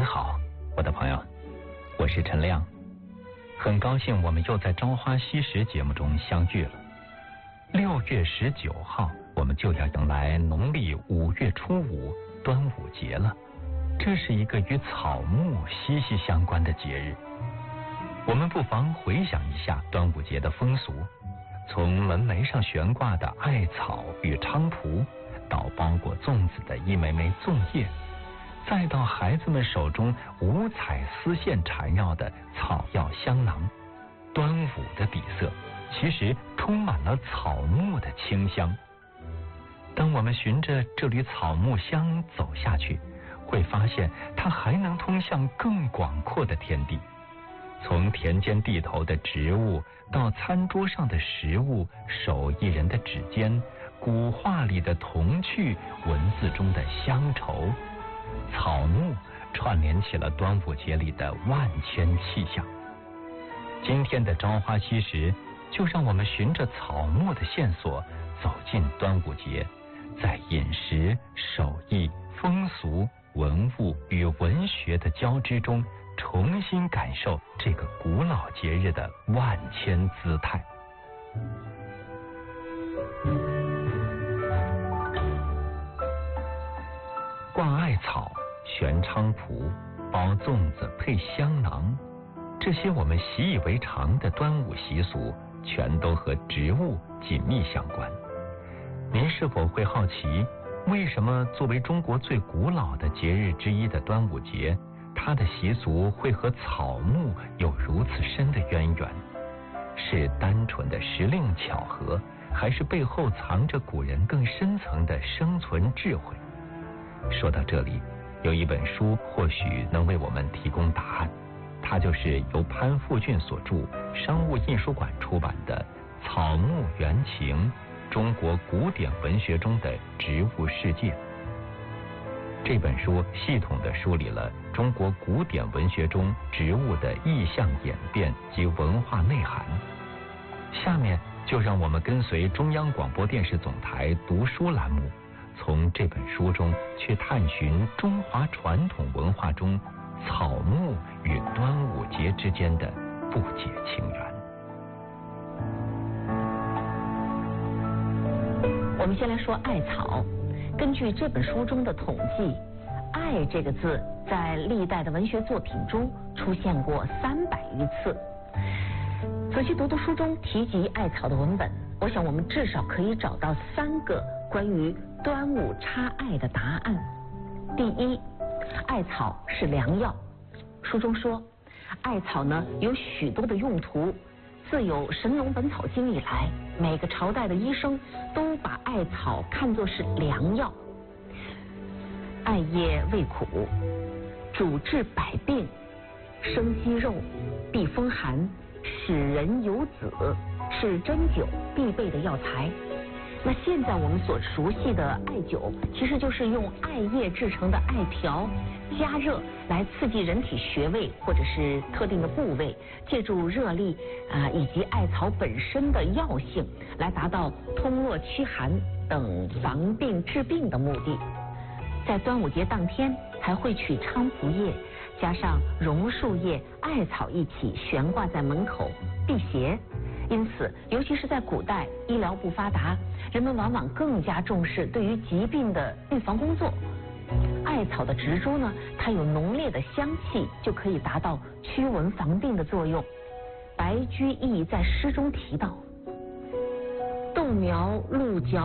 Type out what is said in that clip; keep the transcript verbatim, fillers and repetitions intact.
好，我的朋友，我是陈亮，很高兴我们又在《朝花夕拾》节目中相遇了。六月十九号，我们就要迎来农历五月初五端午节了。这是一个与草木息息相关的节日。我们不妨回想一下端午节的风俗，从门楣上悬挂的艾草与菖蒲，到包裹粽子的一枚枚粽叶，再到孩子们手中五彩丝线缠绕的草药香囊，端午的底色其实充满了草木的清香。当我们循着这缕草木香走下去，会发现它还能通向更广阔的天地。从田间地头的植物到餐桌上的食物，手艺人的指尖，古画里的童趣，文字中的乡愁，草木串联起了端午节里的万千气象。今天的朝花夕拾，就让我们循着草木的线索走进端午节，在饮食、手艺、风俗、文物与文学的交织中，重新感受这个古老节日的万千姿态。挂艾草、悬菖蒲、包粽子配香囊，这些我们习以为常的端午习俗，全都和植物紧密相关。您是否会好奇，为什么作为中国最古老的节日之一的端午节，它的习俗会和草木有如此深的渊源？是单纯的时令巧合，还是背后藏着古人更深层的生存智慧？说到这里，有一本书或许能为我们提供答案，它就是由潘复俊所著，商务印书馆出版的《草木原情：中国古典文学中的植物世界》。这本书系统地梳理了中国古典文学中植物的意象演变及文化内涵。下面就让我们跟随中央广播电视总台读书栏目，从这本书中去探寻中华传统文化中草木与端午节之间的不解情缘。 我们先来说艾草。根据这本书中的统计，艾这个字在历代的文学作品中出现过三百余次。仔细读读书中提及艾草的文本，我想我们至少可以找到三个关于端午插艾的答案。第一，艾草是良药。书中说，艾草呢有许多的用途，自有《神农本草经》以来，每个朝代的医生都把艾草看作是良药。艾叶味苦，主治百病，生肌肉，避风寒，使人有子，是针灸必备的药材。那现在我们所熟悉的艾灸，其实就是用艾叶制成的艾条，加热来刺激人体穴位或者是特定的部位，借助热力啊、呃、以及艾草本身的药性，来达到通络驱寒等防病治病的目的。在端午节当天，还会取菖蒲叶加上榕树叶、艾草一起悬挂在门口辟邪。因此，尤其是在古代医疗不发达，人们往往更加重视对于疾病的预防工作。艾草的植株呢，它有浓烈的香气，就可以达到驱蚊防病的作用。白居易在诗中提到：豆苗露角